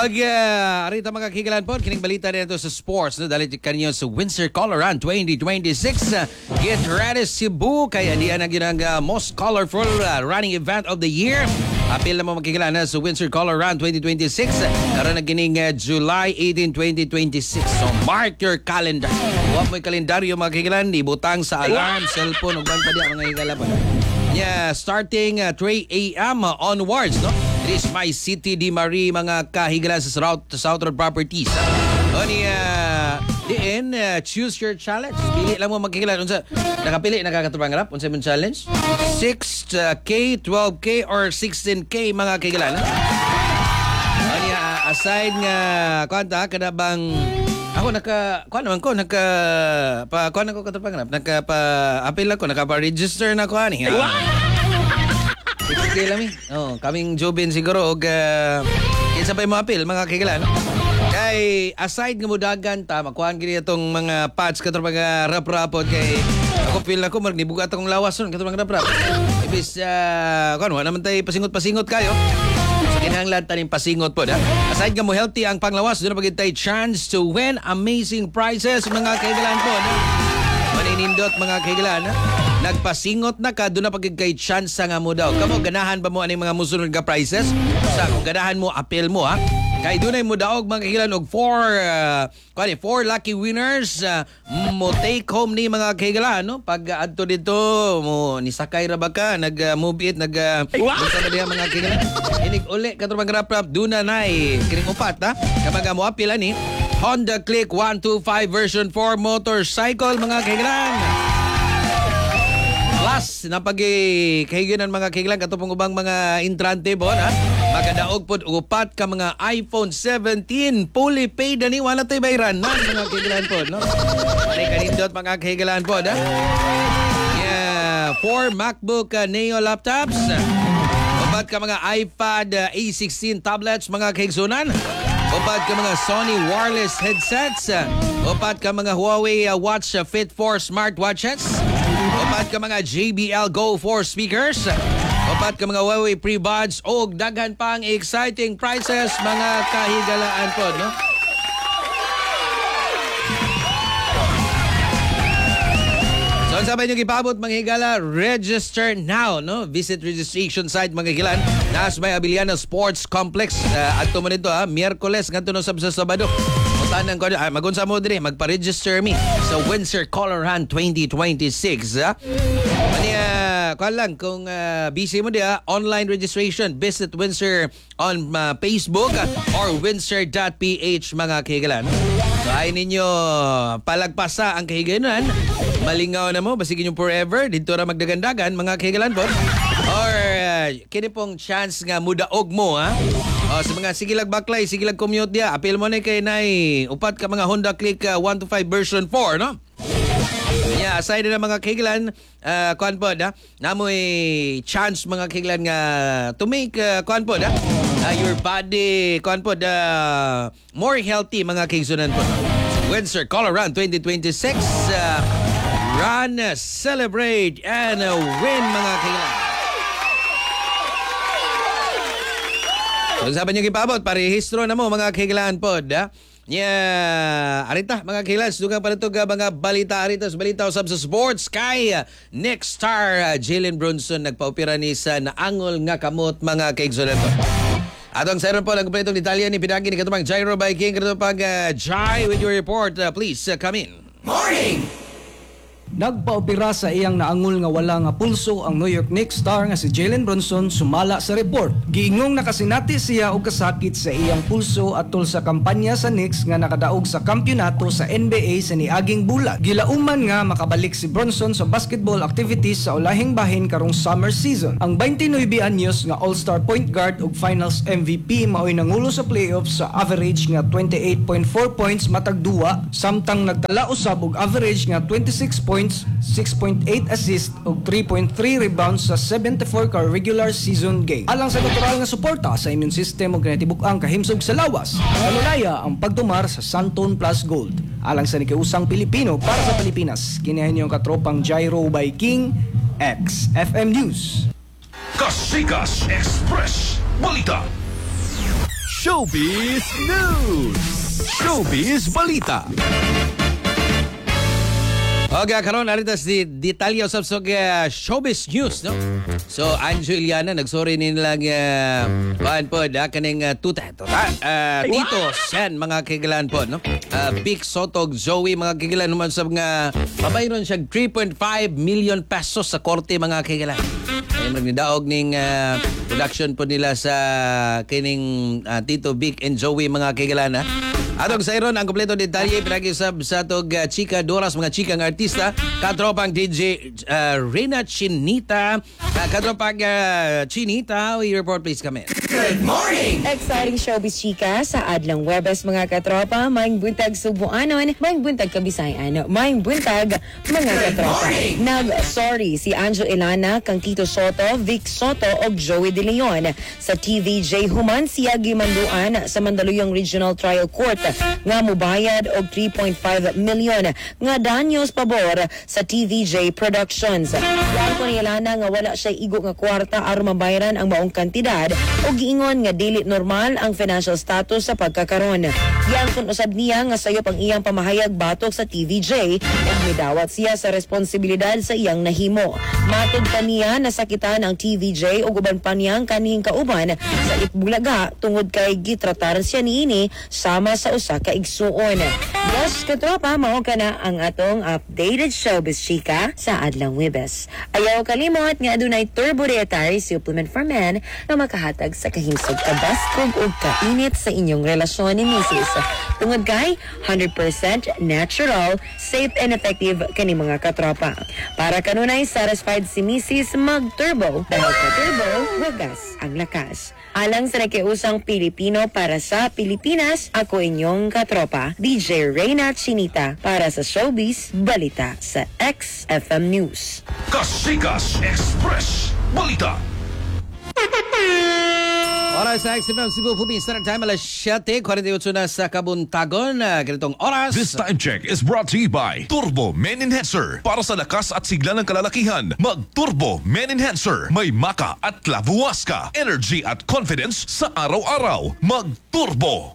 Arita mga kikilan po, kining balita rin ito sa sports. No? Dahil kanyo sa Windsor Colorado 2026. Get ready Cebu. Kaya diyan ang ginang most colorful running event of the year. Apil na mo magkikilan sa Windsor Colorado 2026. Karoon na gining July 18, 2026. So mark your calendar. Huwag mo yung kalendaryo mga kikilan. Ibutang sa alarm, cellphone, ugban pa diyan mga kikilan po. Yeah, starting 3 a.m. onwards, no? It is My City Di Marie, mga kahigalan sa South Road Properties. O diin, choose your challenge. Pili lang mo magkikilan. Unsa nakapili, nakakatupangarap? Unsa yung challenge? 6K, 12K, or 16K, mga kahigalan. O aside nga, kwanta, kada bang... Ako apil ako, nakapa-register na ko ani. Sige lang kaming Jobin siguro og kinsa pa mo apil mga kikilan. Kay aside nga mudagan ta makuhan gini itong mga pads katong mga rap-rapod kay ako feel ako magnibuga atong lawas nun katong mga rap-rap. Ibis wala naman tay pasingot-pasingot kayo. Kinahanglan taning pasingot po. Aside nga mo healthy ang panglawas, doon na pagkitay chance to win amazing prizes mga kaigalan po. Maninindot mga kaigalan. Nagpasingot na ka, doon na pagkitay chance nga mo daw. Kamo, ganahan ba mo aning mga musunod nga prizes? Sa kung ganahan mo, apel mo ha. Kay doon ay mo daog mga kaigalan og 4 lucky winners mo take home ni mga kaigalan no pag adto dito mo ni sakay ra ba ka nag-move it mga kaigalan inig uli katong mga rap doon na nay kining upat ha kapag mo apil ani Honda Click 125 version 4 motorcycle mga kaigalan. Plus, napag-kahiginan mga kailan katupong ubang mga intrante po, ha? Magadaog po upat ka mga iPhone 17 fully paid ani wala tayo bayran na mga kailan po, no? Ay kanindot mga kailan po, ha? Yeah, 4 MacBook Neo laptops. Upat ka mga iPad A16 tablets mga kaigsunan. Upat ka mga Sony wireless headsets. Upat ka mga Huawei Watch Fit 4 smartwatches. Upat ka mga JBL Go 4 speakers. Upat ka mga Huawei pre-buds o daghan pang exciting prizes mga kahigalaan po, no? So, ang sabay nyo ipabot mga higala, register now, no? Visit registration site mga higalan. Nas may Abiliana Sports Complex. At mo nito, Miyerkules, nga no sa Sabado. Tanang ko magunsa mo dire magpa-register me sa Windsor Colorado 2026 kuan lang kung busy mo dia online registration visit Windsor on Facebook or windsor.ph mga kahigalan. So ay ninyo palagpasa ang kahigalan malingaw na mo basig inyo forever dito ra magdagandagan mga kahigalan po or kini pong chance nga mudaog mo ha. Sa mga sigilag baklay, sigilag commute dia, apil mo na kay nay upat ka mga Honda Click 125 version 4, no? Yeah, aside na mga kigilan, kuan po da, namoy chance mga kigilan nga to make kuan po da, your body kuan po da more healthy mga kigsunan po. Windsor Colorado 2026, run, celebrate and win mga kigilan. Kung sabi nyo kipabot, parehistro na mo mga kahigalaan po. Yeah, arita mga kahigalaan, sudugan pa nito mga balita arita sa balita usab sa sports kay next star Jalen Brunson nagpaupira ni sa naangol nga kamot mga kaigsunan po. Atong sayron po, nagpalitong Italia ni pinagi ni katumang Gyro Viking katupang Jai with your report. Please come in. Morning! Nagpaopera sa iyang naangol nga wala nga pulso ang New York Knicks star nga si Jalen Brunson sumala sa report. Giingong nakasinati siya og kasakit sa iyang pulso atol sa kampanya sa Knicks nga nakadaog sa kampyonato sa NBA sa niaging bulan. Gilauman nga makabalik si Brunson sa basketball activities sa ulahing bahin karong summer season. Ang 29 anyos nga All-Star point guard ug Finals MVP maoy nangulo sa playoffs sa average nga 28.4 points matag duwa samtang nagtala usab og average nga 26 points, 6.8 assist ug 3.3 rebounds sa 74 ka regular season game. Alang sa natural nga suporta sa immune system ug kinatibuk-ang kahimsog sa lawas, kanulaya ang pagtumar sa Santon Plus Gold. Alang sa nikiusang Pilipino para sa Pilipinas, kinahin yung katropang Gyro Viking X FM News. Kasikas Express Balita. Showbiz News! Showbiz Balita! Okay, karon narito si detalye usab sa showbiz news, no? So, Anjo Iliana, nagsori nilang paan po, kaning Tito Sen, mga kigilan po, no? Big Sotog, Zoe, mga kigilan naman sa mga pabayron siya 3.5 million pesos sa korte, mga kigilan. Ay magnidaog ning production po nila sa kining Tito Big and Zoe, mga kigilan, ha? Atong sa iron, ang kompleto detalye pinag-isab sa atong chika Doras, mga chikang artista, katropang DJ Reyna Chinita, katropang Chinita, we report please kami. Good morning! Exciting showbiz chika sa Adlang Webes, mga katropa. Maing buntag Subuanon, maing buntag Kabisayan, maing buntag mga katropa. Nag-sorry si Anjo Ilana, kang Tito Soto, Vic Soto o Joey De Leon sa TVJ Human siya gimanduan sa Mandaluyong Regional Trial Court nga mubayad og 3.5 million nga danyos pabor sa TVJ Productions. Yan ko ni Ilana nga wala siya igo nga kwarta aron mabayaran ang maong kantidad o giingon nga dili normal ang financial status sa pagkakaron. Yan kun usab niya nga sayop ang iyang pamahayag batok sa TVJ ug midawat siya sa responsibilidad sa iyang nahimo. Matod pa niya nasakitan ang TVJ ug uban pa niyang kanhing kauban sa Itbulaga tungod kay gitratar siya niini sama sa usa ka igsuon. Yes, katropa, mao kana ang atong updated showbiz chika sa Adlang Webes. Ayaw kalimot nga adunay Turbo Dietary Supplement for Men nga makahatag sa kahimsog kabaskog ug kainit sa inyong relasyon ni Mrs. Tungod kay 100% natural, safe and effective kani mga katropa. Para kanunay satisfied si Mrs. mag-turbo dahil sa turbo, wagas ang lakas. Alang sa nakiusang Pilipino para sa Pilipinas, ako inyong katropa, DJ Reyna Chinita para sa Showbiz Balita sa XFM News. Kasikas Express Balita! Oras sa XFM Cebu Philippines Standard Time, alas 7:48 na sa kabuntagon. Ganitong oras. This time check is brought to you by Turbo Men Enhancer. Para sa lakas at sigla ng kalalakihan, mag-Turbo Men Enhancer. May maka at labuwas ka. Energy at confidence sa araw-araw. Mag-Turbo!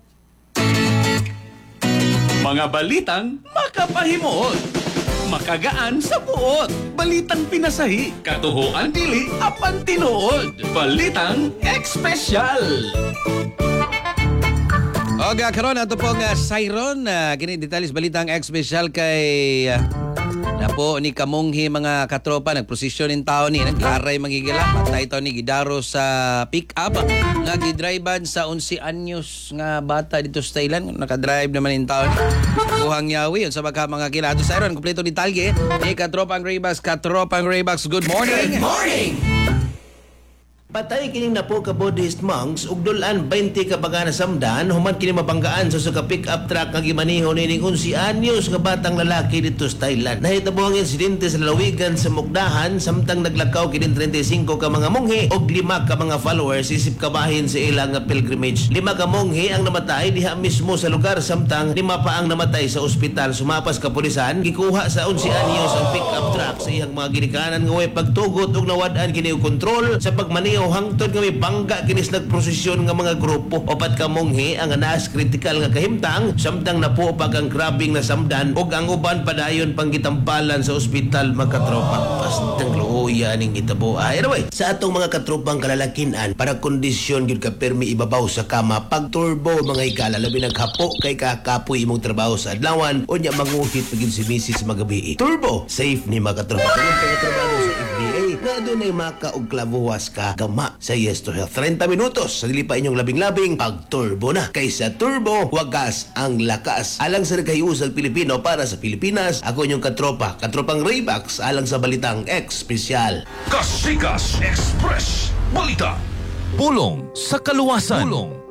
Mga balitang makapahimuot. Makagaan sa buot. Balitang pinasahi. Katuhuan dili apan tinuod. Balitang espesyal. Oga karon ato pong Siron, kini detalis balitang espesyal kay napo ni kamunghi mga katropa nagprosesyon in taon ni naglaray magigila patay ito ni gidaro sa pick up nga gidrivean sa 11 anyos nga bata dito sa Thailand nakadrive naman in taon kuhang yawi yun sa mga kilato sa iron kompleto detalye ni katropang Raybax. Good morning. Patay kining napo ka Buddhist monks ug dulan 20 ka bagana samdan human kini mabanggaan sa ka pick-up truck nga gimaniho nining 11 anyos nga batang lalaki dito sa Thailand. Nahitabo ang insidente sa lalawigan sa Mukdahan samtang naglakaw kini 35 ka mga monghe ug 5 ka mga followers isip kabahin sa ilang nga pilgrimage. 5 ka monghe ang namatay diha mismo sa lugar samtang 5 pa ang namatay sa ospital. Sumapas ka pulisan gikuha sa 11 anyos ang pick-up truck sa iyang mga ginikanan nga way pagtugot ug nawad-an kini og kontrol sa pagmaniho hangtod nga may bangga kinis nagprosesyon nga mga grupo. Opat ka monghe ang anaas kritikal nga kahimtang samtang napuopag ang grabing nasamdan ug ang uban padayon panggitambalan sa ospital magkatropa. Pastang luya ning gitabo. Anyway, sa atong mga katropang kalalakinan para kondisyon gyud ka permi ibabaw sa kama pag turbo mga higala labi naghapo kay kakapoy imong trabaho sa adlawan unya manguhit pagin si Mrs. magabi. Turbo safe ni mga katropa. Kung kay trabaho sa FDA na dunay maka og klabuwas ka gama sa Yes to Health. 30 minutos sa dili pa inyong labing-labing pag turbo na. Kaysa turbo, wagas ang lakas. Alang sa nagkahiusag Pilipino para sa Pilipinas, ako inyong katropang Raybax alang sa balitang espesyal. Kasikas Express Balita! Pulong sa kaluwasan.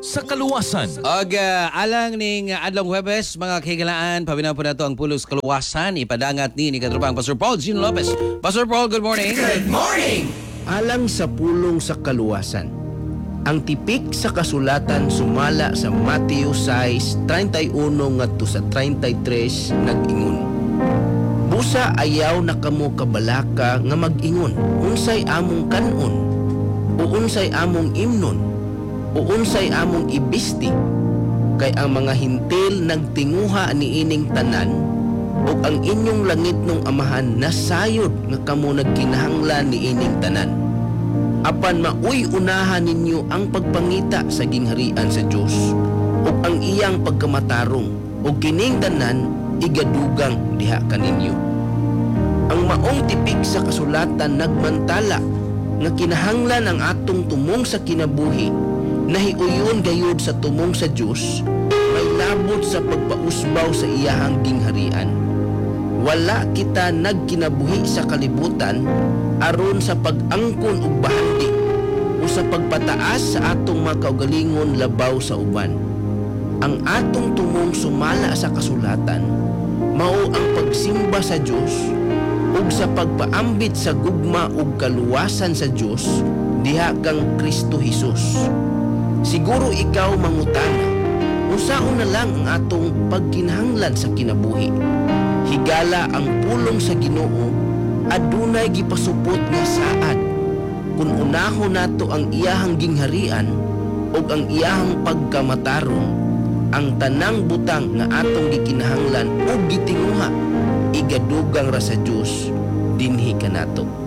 Alang ning Adlong Huwebes, mga kahigalaan, pabinaw po na ito ang pulos kaluwasan. Ipadangat ni katropang Pastor Paul Gino Lopez. Pastor Paul, good morning. Alang sa pulong sa kaluwasan. Ang tipik sa kasulatan sumala sa Mateo 6:31 ngadto sa 33 nag-ingon. Busa ayaw na kamo kabalaka nga mag-ingon, unsay among kanon o unsay among imnon. unsay among ibisti kay ang mga hintil nagtinguha niining tanan ug ang inyong langit nung amahan nasayod nga kamo nagkinahanglan niining tanan. Apan mauy unahan ninyo ang pagpangita sa gingharian sa Dios ug ang iyang pagkamatarong ug kining tanan igadugang diha kaninyo. Ang maong tipik sa kasulatan nagmantala nga kinahanglan ang atong tumong sa kinabuhi nahiuyon gayud sa tumong sa Dios may labot sa pagpausbaw sa iyahang gingharian. Wala kita nagkinabuhi sa kalibutan aron sa pag-angkon ug bahandi o sa pagpataas sa atong mga kaugalingon labaw sa uban. Ang atong tumong sumala sa kasulatan mao ang pagsimba sa Dios ug sa pagpaambit sa gugma ug kaluwasan sa Dios diha kang Kristo Hesus. Siguro ikaw mangutana, unsaon na lang ang atong pagkinahanglan sa kinabuhi? Higala ang pulong sa Ginoo adunay gipasupot nga saad kung unahon nato ang iyahang gingharian ug ang iyahang pagkamatarong, ang tanang butang nga atong gikinahanglan ug gitinguha igadugang ra sa Dios dinhi kanato.